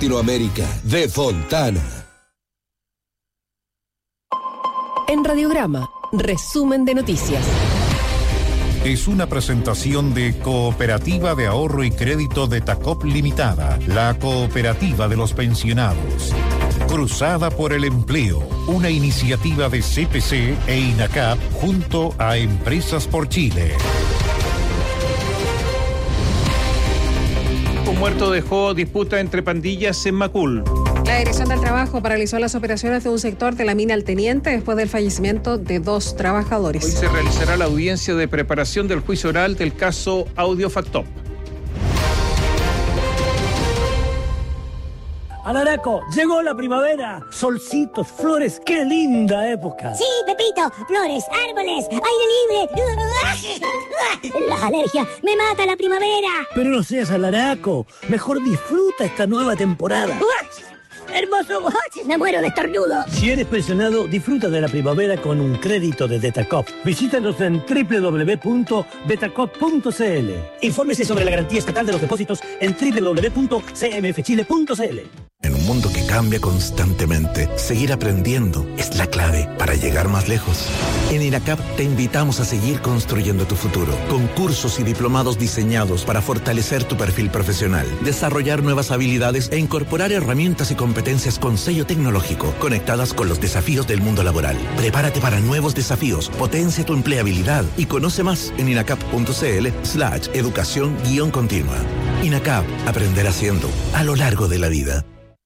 Latinoamérica, de Fontana. En Radiograma, resumen de noticias. Es una presentación de Cooperativa de Ahorro y Crédito de Tacop Limitada, la cooperativa de los pensionados. Cruzada por el Empleo, una iniciativa de CPC e INACAP junto a Empresas por Chile. Un muerto dejó disputa entre pandillas en Macul. La Dirección del Trabajo paralizó las operaciones de un sector de la mina El Teniente después del fallecimiento de 2 trabajadores. Hoy se realizará la audiencia de preparación del juicio oral del caso Audiofactop. Alaraco, llegó la primavera. Solcitos, flores, qué linda época. Sí, Pepito, flores, árboles, aire libre. Las alergias, me mata la primavera. Pero no seas alaraco, mejor disfruta esta nueva temporada. Hermoso, me muero de estornudo. Si eres pensionado, disfruta de la primavera con un crédito de Detacop. Visítanos en www.betacop.cl. Infórmese sobre la garantía estatal de los depósitos en www.cmfchile.cl. En un mundo que cambia constantemente, seguir aprendiendo es la clave para llegar más lejos. En INACAP te invitamos a seguir construyendo tu futuro, con cursos y diplomados diseñados para fortalecer tu perfil profesional, desarrollar nuevas habilidades e incorporar herramientas y competencias con sello tecnológico, conectadas con los desafíos del mundo laboral. Prepárate para nuevos desafíos, potencia tu empleabilidad y conoce más en inacap.cl/educación-continua. INACAP, aprender haciendo, a lo largo de la vida.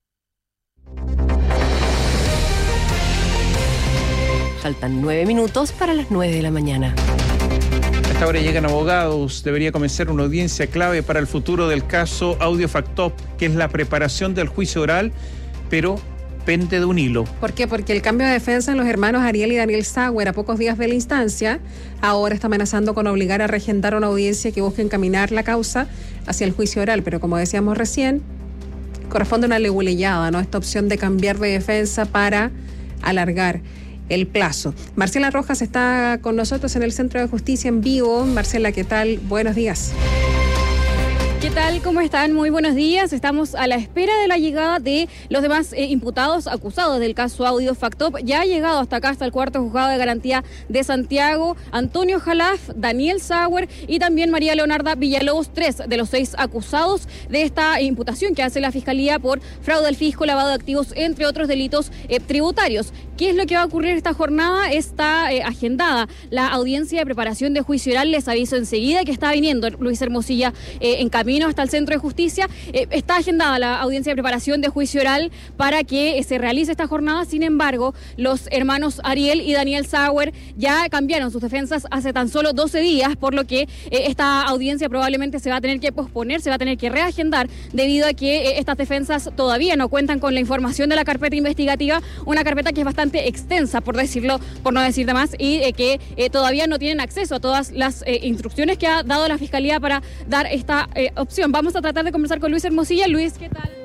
Faltan 9 minutos para las 9 de la mañana. A esta hora llegan abogados. Debería comenzar una audiencia clave para el futuro del caso Audiofactop, que es la preparación del juicio oral, pero pende de un hilo. ¿Por qué? Porque el cambio de defensa en los hermanos Ariel y Daniel Sauer a pocos días de la instancia ahora está amenazando con obligar a reagendar una audiencia que busque encaminar la causa hacia el juicio oral. Pero como decíamos recién, corresponde una leguleyada, ¿no? Esta opción de cambiar de defensa para alargar el plazo. Marcela Rojas está con nosotros en el Centro de Justicia en vivo. Marcela, ¿qué tal? Buenos días. ¿Qué tal? ¿Cómo están? Muy buenos días. Estamos a la espera de la llegada de los demás imputados acusados del caso Audiofactop. Ya ha llegado hasta acá, hasta el cuarto juzgado de garantía de Santiago, Antonio Jalaf, Daniel Sauer y también María Leonarda Villalobos, 3 de los 6 acusados de esta imputación que hace la Fiscalía por fraude al fisco, lavado de activos, entre otros delitos tributarios. ¿Qué es lo que va a ocurrir esta jornada? Está agendada la audiencia de preparación de juicio oral. Les aviso enseguida que está viniendo Luis Hermosilla en camino hasta el Centro de Justicia. Está agendada la audiencia de preparación de juicio oral para que se realice esta jornada. Sin embargo, los hermanos Ariel y Daniel Sauer ya cambiaron sus defensas hace tan solo 12 días, por lo que esta audiencia probablemente se va a tener que posponer, se va a tener que reagendar debido a que estas defensas todavía no cuentan con la información de la carpeta investigativa, una carpeta que es bastante extensa, por decirlo, por no decir de más, y que todavía no tienen acceso a todas las instrucciones que ha dado la Fiscalía para dar esta opción. Vamos a tratar de conversar con Luis Hermosilla. Luis, ¿qué tal?